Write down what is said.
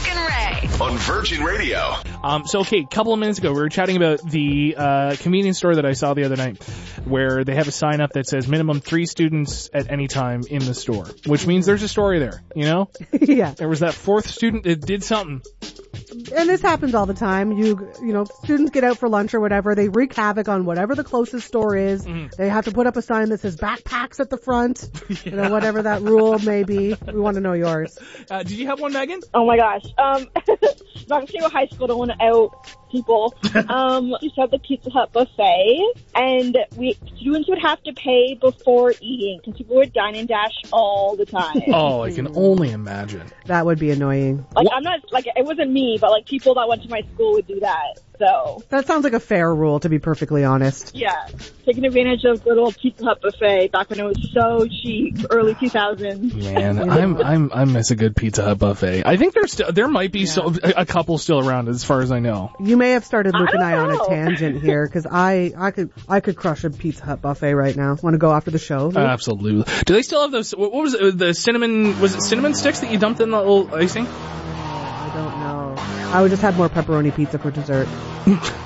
and Ray on Virgin Radio. Okay, a couple of minutes ago, we were chatting about the convenience store that I saw the other night, where they have a sign up that says minimum 3 students at any time in the store, which means there's a story there, you know? Yeah. There was that 4th student that did something. And this happens all the time. You know, students get out for lunch or whatever. They wreak havoc on whatever the closest store is. They have to put up a sign that says backpacks at the front. Yeah. You know, whatever that rule may be. We want to know yours. Did you have one, Megan? Oh my gosh. I'm not gonna say what high school, don't want to out people. We used to have the Pizza Hut buffet, and students would have to pay before eating because people would dine and dash all the time. Oh, I can only imagine. That would be annoying. Like, I'm not, like, it wasn't me, but, like, people that went to my school would do that, so. That sounds like a fair rule, to be perfectly honest. Yeah. Taking advantage of good old Pizza Hut buffet back when it was so cheap, early 2000s. Man, I miss a good Pizza Hut buffet. I think there might be a couple still around, as far as I know. You may have started Luke and I on a tangent here, because I could crush a Pizza Hut buffet right now. Want to go after the show? Absolutely. Do they still have those? What was it? The cinnamon? Was it cinnamon sticks that you dumped in the little icing? I don't know. I would just have more pepperoni pizza for dessert.